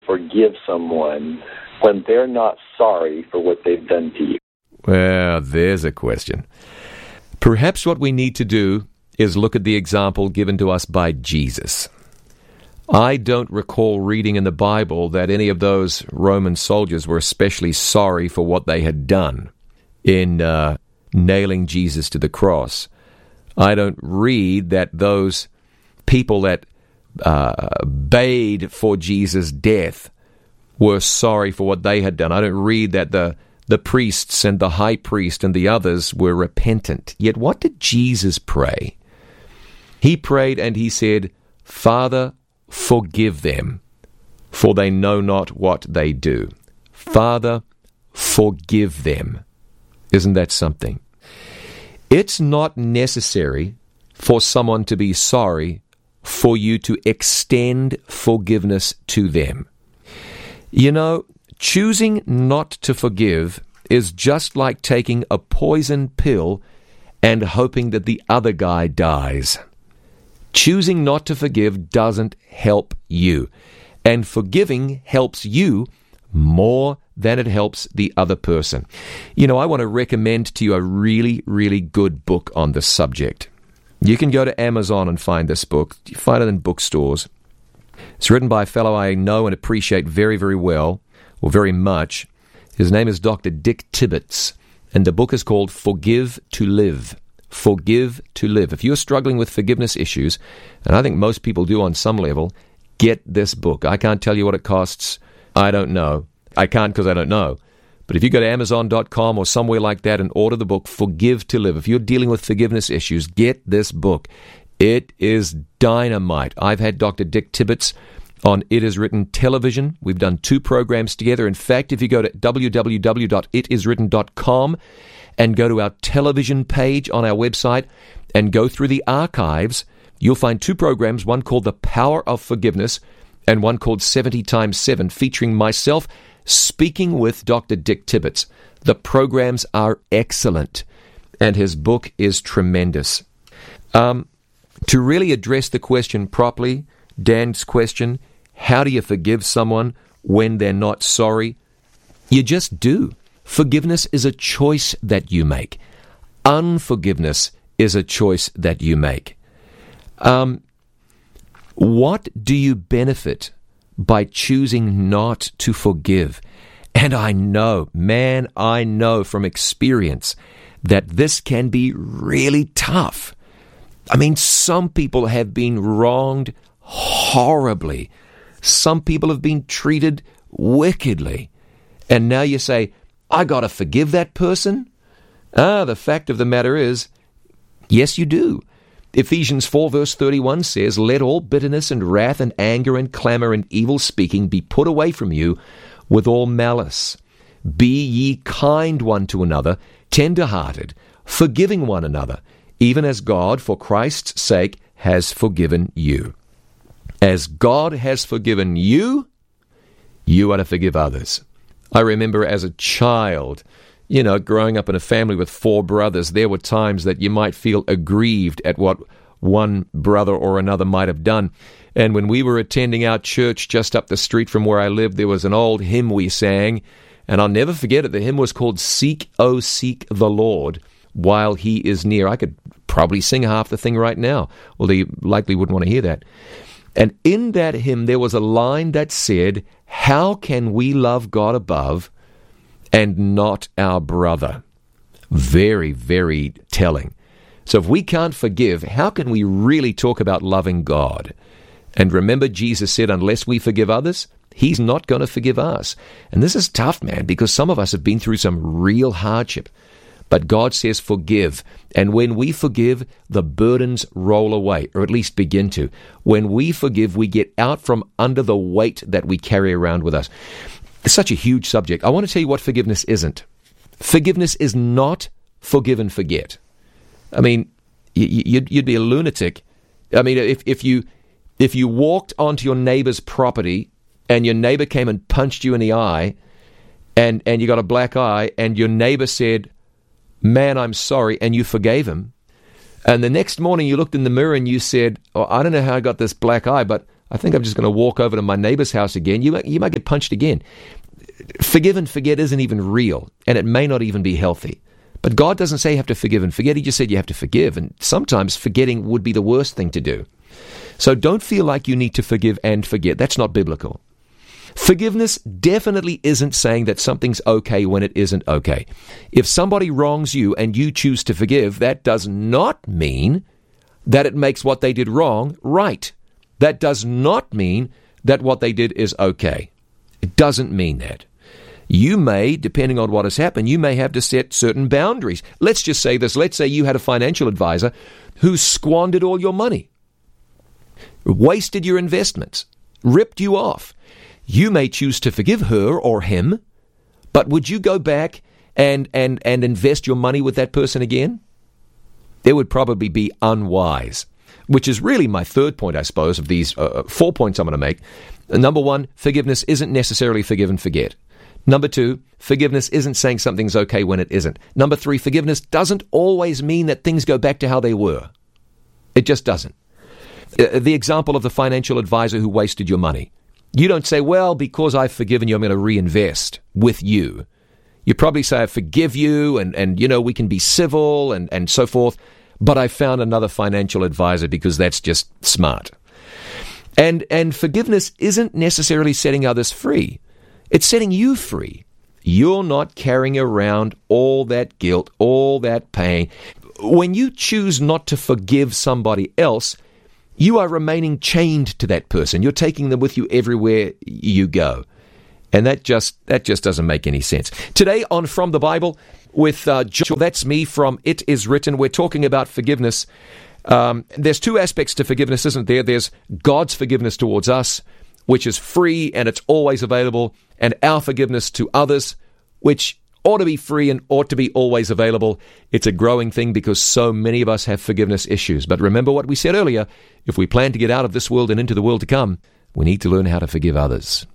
forgive someone when they're not sorry for what they've done to you? Well, there's a question. Perhaps what we need to do is look at the example given to us by Jesus. I don't recall reading in the Bible that any of those Roman soldiers were especially sorry for what they had done in nailing Jesus to the cross. I don't read that those people that bayed for Jesus' death were sorry for what they had done. I don't read that the priests and the high priest and the others were repentant. Yet what did Jesus pray? He prayed and he said, Father, forgive them, for they know not what they do. Father, forgive them. Isn't that something? It's not necessary for someone to be sorry for you to extend forgiveness to them. You know, choosing not to forgive is just like taking a poison pill and hoping that the other guy dies. Choosing not to forgive doesn't help you, and forgiving helps you more than it helps the other person. You know, I want to recommend to you a really, really good book on the subject. You can go to Amazon and find this book. You find it in bookstores. It's written by a fellow I know and appreciate very, very well, or very much. His name is Dr. Dick Tibbets, and the book is called Forgive to Live. Forgive to Live. If you're struggling with forgiveness issues, and I think most people do on some level, get this book. I can't tell you what it costs. I don't know. I can't because I don't know. But if you go to Amazon.com or somewhere like that and order the book, Forgive to Live, if you're dealing with forgiveness issues, get this book. It is dynamite. I've had Dr. Dick Tibbets on It Is Written television. We've done 2 programs together. In fact, if you go to www.itiswritten.com and go to our television page on our website and go through the archives, you'll find 2 programs, one called The Power of Forgiveness and one called 70 times 7, featuring myself speaking with Dr. Dick Tibbets. The programs are excellent, and his book is tremendous. To really address the question properly, Dan's question, how do you forgive someone when they're not sorry? You just do. Forgiveness is a choice that you make. Unforgiveness is a choice that you make. What do you benefit by choosing not to forgive? And I know from experience that this can be really tough. I mean, some people have been wronged horribly. Some people have been treated wickedly. And now you say, I got to forgive that person? The fact of the matter is, yes, you do. Ephesians 4 verse 31 says, Let all bitterness and wrath and anger and clamor and evil speaking be put away from you with all malice. Be ye kind one to another, tender-hearted, forgiving one another, even as God, for Christ's sake, has forgiven you. As God has forgiven you, you are to forgive others. I remember as a child, growing up in a family with 4 brothers, there were times that you might feel aggrieved at what one brother or another might have done. And when we were attending our church just up the street from where I lived, there was an old hymn we sang, and I'll never forget it. The hymn was called Seek, O Seek the Lord, While He is Near. I could probably sing half the thing right now, although you likely wouldn't want to hear that. And in that hymn, there was a line that said, how can we love God above and not our brother? Very, very telling. So if we can't forgive, how can we really talk about loving God? And remember, Jesus said, unless we forgive others, He's not going to forgive us. And this is tough, man, because some of us have been through some real hardship. But God says forgive. And when we forgive, the burdens roll away, or at least begin to. When we forgive, we get out from under the weight that we carry around with us. It's such a huge subject. I want to tell you what forgiveness isn't. Forgiveness is not forgive and forget. I mean, you'd be a lunatic. I mean, if you walked onto your neighbor's property and your neighbor came and punched you in the eye and you got a black eye and your neighbor said, man, I'm sorry, and you forgave him. And the next morning you looked in the mirror and you said, oh, I don't know how I got this black eye, but I think I'm just going to walk over to my neighbor's house again. You might get punched again. Forgive and forget isn't even real, and it may not even be healthy. But God doesn't say you have to forgive and forget. He just said you have to forgive, and sometimes forgetting would be the worst thing to do. So don't feel like you need to forgive and forget. That's not biblical. Forgiveness definitely isn't saying that something's okay when it isn't okay. If somebody wrongs you and you choose to forgive, that does not mean that it makes what they did wrong right. That does not mean that what they did is okay. It doesn't mean that. You may, depending on what has happened, you may have to set certain boundaries. Let's just say this. Let's say you had a financial advisor who squandered all your money, wasted your investments, ripped you off. You may choose to forgive her or him, but would you go back and invest your money with that person again? It would probably be unwise, which is really my third point, I suppose, of these 4 points I'm going to make. Number one, forgiveness isn't necessarily forgive and forget. Number two, forgiveness isn't saying something's okay when it isn't. Number three, forgiveness doesn't always mean that things go back to how they were. It just doesn't. The example of the financial advisor who wasted your money. You don't say, well, because I've forgiven you, I'm going to reinvest with you. You probably say, I forgive you, and we can be civil and so forth, but I found another financial advisor because that's just smart. And forgiveness isn't necessarily setting others free. It's setting you free. You're not carrying around all that guilt, all that pain. When you choose not to forgive somebody else, you are remaining chained to that person. You're taking them with you everywhere you go. And that just doesn't make any sense. Today on From the Bible with Joel, that's me from It Is Written. We're talking about forgiveness. There's two aspects to forgiveness, isn't there? There's God's forgiveness towards us, which is free and it's always available, and our forgiveness to others, which ought to be free and ought to be always available. It's a growing thing because so many of us have forgiveness issues. But remember what we said earlier, if we plan to get out of this world and into the world to come, we need to learn how to forgive others.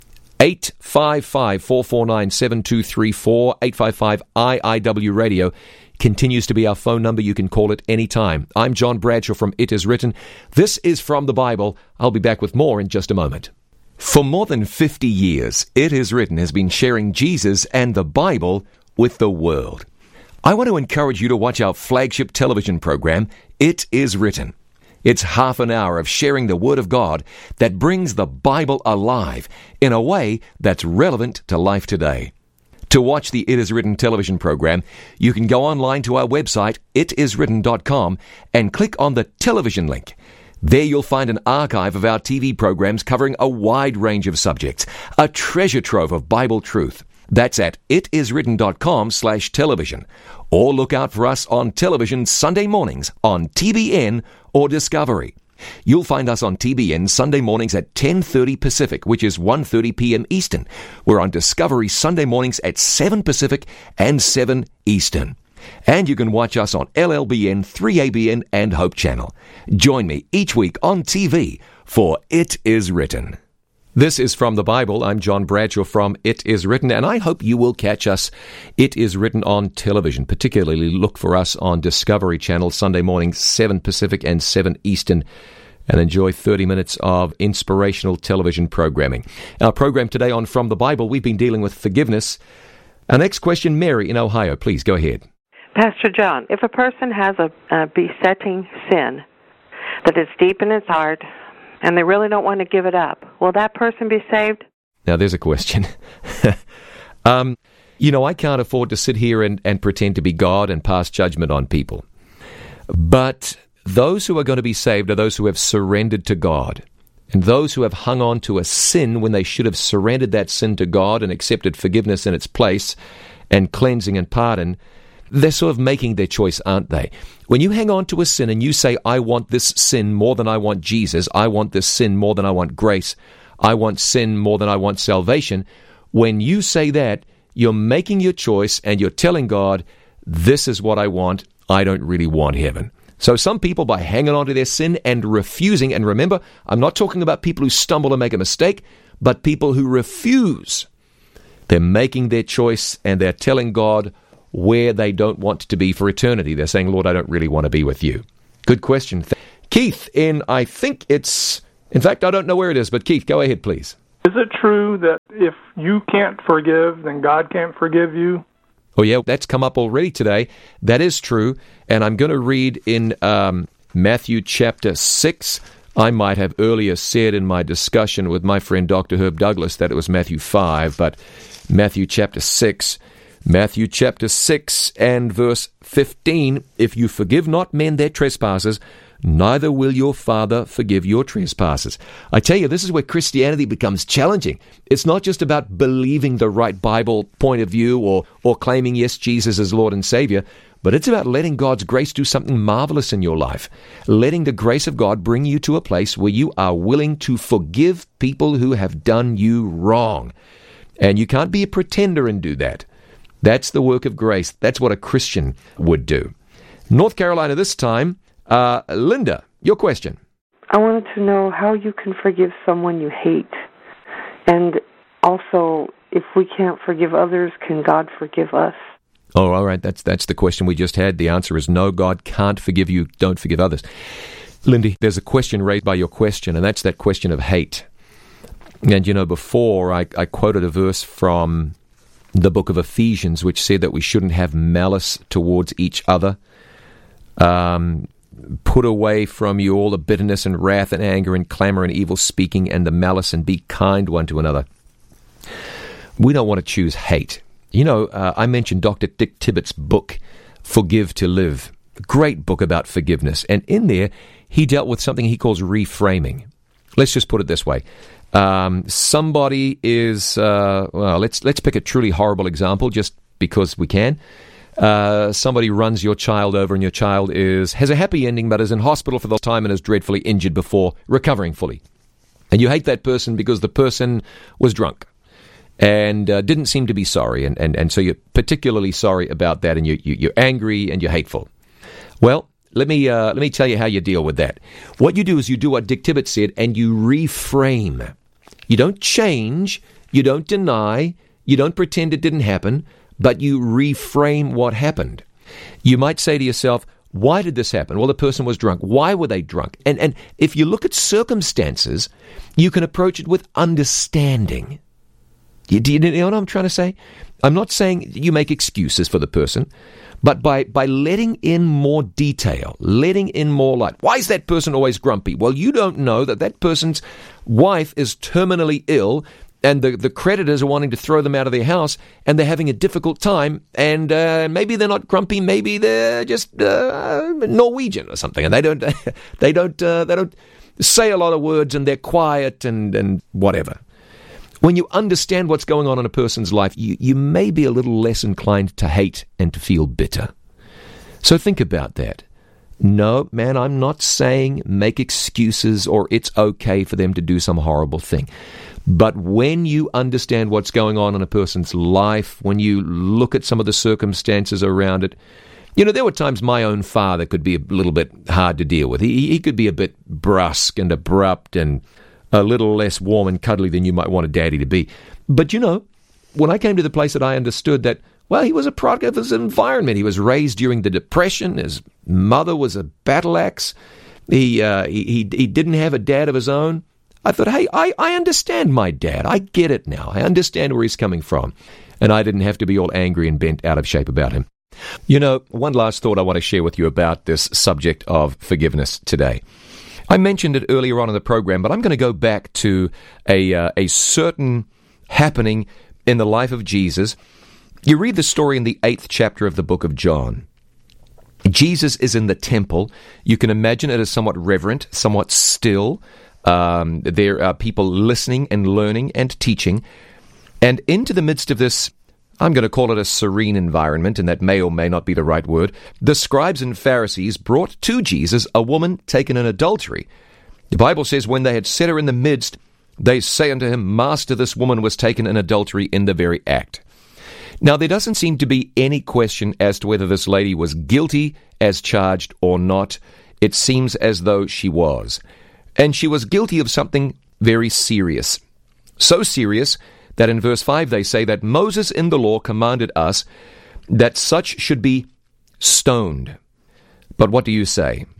855-449-7234, 855-IIW Radio continues to be our phone number. You can call it anytime. I'm John Bradshaw from It Is Written. This is From the Bible. I'll be back with more in just a moment. For more than 50 years, It Is Written has been sharing Jesus and the Bible with the world. I want to encourage you to watch our flagship television program, It Is Written. It's half an hour of sharing the Word of God that brings the Bible alive in a way that's relevant to life today. To watch the It Is Written television program, you can go online to our website, itiswritten.com, and click on the television link. There you'll find an archive of our TV programs covering a wide range of subjects, a treasure trove of Bible truth. That's at itiswritten.com/television. Or look out for us on television Sunday mornings on TBN or Discovery. You'll find us on TBN Sunday mornings at 10:30 Pacific, which is 1:30 p.m. Eastern. We're on Discovery Sunday mornings at 7 Pacific and 7 Eastern. And you can watch us on LLBN, 3ABN, and Hope Channel. Join me each week on TV for It Is Written. This is From the Bible. I'm John Bradshaw from It Is Written, and I hope you will catch us, It Is Written, on television. Particularly look for us on Discovery Channel Sunday morning, 7 Pacific and 7 Eastern, and enjoy 30 minutes of inspirational television programming. Our program today on From the Bible, we've been dealing with forgiveness. Our next question, Mary in Ohio. Please go ahead. Pastor John, if a person has a besetting sin that is deep in his heart and they really don't want to give it up, will that person be saved? Now, there's a question. I can't afford to sit here and pretend to be God and pass judgment on people. But those who are going to be saved are those who have surrendered to God. And those who have hung on to a sin when they should have surrendered that sin to God and accepted forgiveness in its place and cleansing and pardon, they're sort of making their choice, aren't they? When you hang on to a sin and you say, I want this sin more than I want Jesus, I want this sin more than I want grace, I want sin more than I want salvation, when you say that, you're making your choice and you're telling God, this is what I want, I don't really want heaven. So some people, by hanging on to their sin and refusing, and remember, I'm not talking about people who stumble and make a mistake, but people who refuse. They're making their choice and they're telling God where they don't want to be for eternity. They're saying, Lord, I don't really want to be with you. Good question. Keith in, I think it's In fact, I don't know where it is, but Keith, go ahead, please. Is it true that if you can't forgive, then God can't forgive you? Oh, yeah, that's come up already today. That is true. And I'm going to read in Matthew chapter 6. I might have earlier said in my discussion with my friend Dr. Herb Douglas that it was Matthew 5, but Matthew chapter 6. Matthew chapter 6 and verse 15, if you forgive not men their trespasses, neither will your Father forgive your trespasses. I tell you, this is where Christianity becomes challenging. It's not just about believing the right Bible point of view or claiming, yes, Jesus is Lord and Savior, but it's about letting God's grace do something marvelous in your life. Letting the grace of God bring you to a place where you are willing to forgive people who have done you wrong. And you can't be a pretender and do that. That's the work of grace. That's what a Christian would do. North Carolina this time. Linda, your question. I wanted to know how you can forgive someone you hate. And also, if we can't forgive others, can God forgive us? Oh, all right. That's the question we just had. The answer is no, God can't forgive you. Don't forgive others. Lindy, there's a question raised by your question, and that's that question of hate. And, you know, before I quoted a verse from the book of Ephesians, which said that we shouldn't have malice towards each other. Put away from you all the bitterness and wrath and anger and clamor and evil speaking and the malice, and be kind one to another. We don't want to choose hate. You know, I mentioned Dr. Dick Tippett's book, Forgive to Live. Great book about forgiveness. And in there, he dealt with something he calls reframing. Let's just put it this way. Somebody is, let's pick a truly horrible example just because we can. Somebody runs your child over and your child has a happy ending but is in hospital for the time and is dreadfully injured before recovering fully. And you hate that person because the person was drunk and didn't seem to be sorry. And so you're particularly sorry about that, and you're angry and you're hateful. Well, let me tell you how you deal with that. What you do is you do what Dick Tippett said, and you reframe. You don't change, you don't deny, you don't pretend it didn't happen, but you reframe what happened. You might say to yourself, why did this happen? Well, the person was drunk. Why were they drunk? And if you look at circumstances, you can approach it with understanding. Do you know what I'm trying to say? I'm not saying you make excuses for the person, but by letting in more detail, letting in more light. Why is that person always grumpy? Well, you don't know that person's wife is terminally ill, and the creditors are wanting to throw them out of their house, and they're having a difficult time, and maybe they're not grumpy, maybe they're just Norwegian or something, and they don't say a lot of words, and they're quiet and whatever. When you understand what's going on in a person's life, you may be a little less inclined to hate and to feel bitter. So think about that. No, man, I'm not saying make excuses or it's okay for them to do some horrible thing. But when you understand what's going on in a person's life, when you look at some of the circumstances around it, you know, there were times my own father could be a little bit hard to deal with. He could be a bit brusque and abrupt and a little less warm and cuddly than you might want a daddy to be. But, you know, when I came to the place that I understood that, well, he was a product of his environment. He was raised during the Depression. His mother was a battle axe. He didn't have a dad of his own. I thought, hey, I understand my dad. I get it now. I understand where he's coming from. And I didn't have to be all angry and bent out of shape about him. You know, one last thought I want to share with you about this subject of forgiveness today. I mentioned it earlier on in the program, but I'm going to go back to a certain happening in the life of Jesus. You read the story in the 8th chapter of the book of John. Jesus is in the temple. You can imagine it as somewhat reverent, somewhat still. There are people listening and learning and teaching. And into the midst of this, I'm going to call it a serene environment, and that may or may not be the right word, the scribes and Pharisees brought to Jesus a woman taken in adultery. The Bible says, when they had set her in the midst, they say unto him, Master, this woman was taken in adultery in the very act. Now, there doesn't seem to be any question as to whether this lady was guilty as charged or not. It seems as though she was. And she was guilty of something very serious. So serious that in verse 5 they say that Moses in the law commanded us that such should be stoned. But what do you say?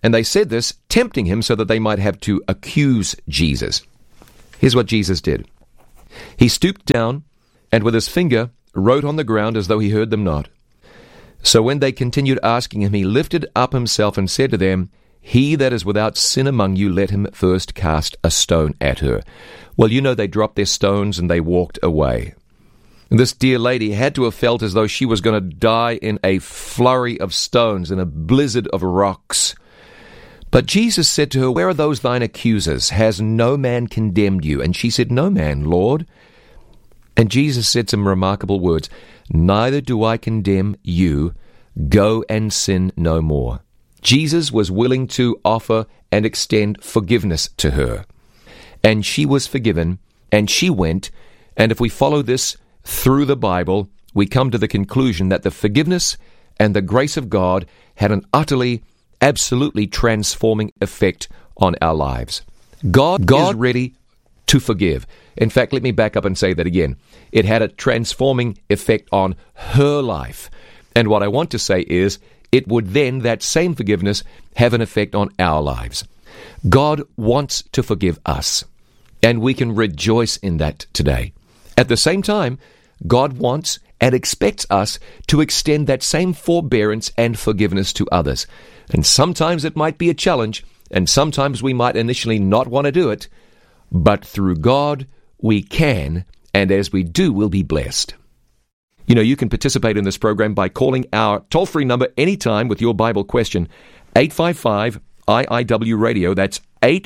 And they said this, tempting him so that they might have to accuse Jesus. Here's what Jesus did. He stooped down and with his finger wrote on the ground as though he heard them not. So when they continued asking him, he lifted up himself and said to them, "He that is without sin among you, let him first cast a stone at her." Well, you know, they dropped their stones and they walked away. And this dear lady had to have felt as though she was going to die in a flurry of stones, in a blizzard of rocks. But Jesus said to her, "Where are those thine accusers? Has no man condemned you?" And she said, "No man, Lord." And Jesus said some remarkable words, "Neither do I condemn you. Go and sin no more." Jesus was willing to offer and extend forgiveness to her. And she was forgiven, and she went. And if we follow this through the Bible, we come to the conclusion that the forgiveness and the grace of God had an utterly, absolutely transforming effect on our lives. God is ready to forgive. In fact, let me back up and say that again. It had a transforming effect on her life. And what I want to say is, it would then, that same forgiveness, have an effect on our lives. God wants to forgive us, and we can rejoice in that today. At the same time, God wants and expects us to extend that same forbearance and forgiveness to others. And sometimes it might be a challenge, and sometimes we might initially not want to do it, but through God we can, and as we do, we'll be blessed. You know, you can participate in this program by calling our toll-free number anytime with your Bible question, 855-IIW-Radio. That's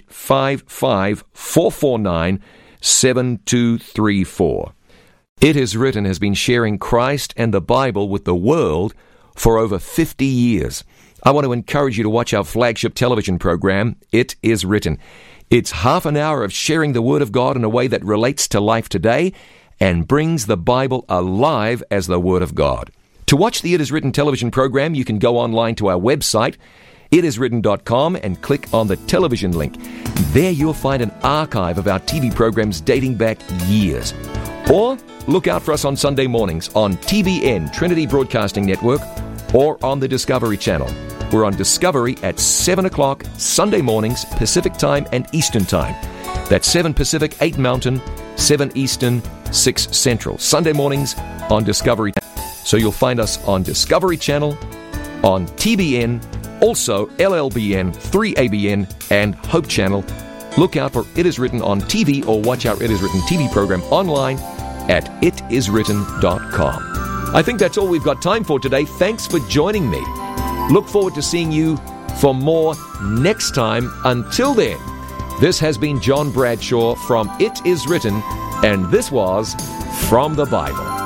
855-449-7234. It Is Written has been sharing Christ and the Bible with the world for over 50 years. I want to encourage you to watch our flagship television program, It Is Written. It's half an hour of sharing the Word of God in a way that relates to life today and brings the Bible alive as the Word of God. To watch the It Is Written television program, you can go online to our website, itiswritten.com, and click on the television link. There you'll find an archive of our TV programs dating back years. Or look out for us on Sunday mornings on TBN, Trinity Broadcasting Network, or on the Discovery Channel. We're on Discovery at 7 o'clock Sunday mornings, Pacific Time and Eastern Time. That's 7 Pacific, 8 Mountain, 7 Eastern, 6 Central. Sunday mornings on Discovery. So you'll find us on Discovery Channel, on TBN, also LLBN, 3ABN, and Hope Channel. Look out for It Is Written on TV or watch our It Is Written TV program online at itiswritten.com. I think that's all we've got time for today. Thanks for joining me. Look forward to seeing you for more next time. Until then, this has been John Bradshaw from It Is Written, and this was From the Bible.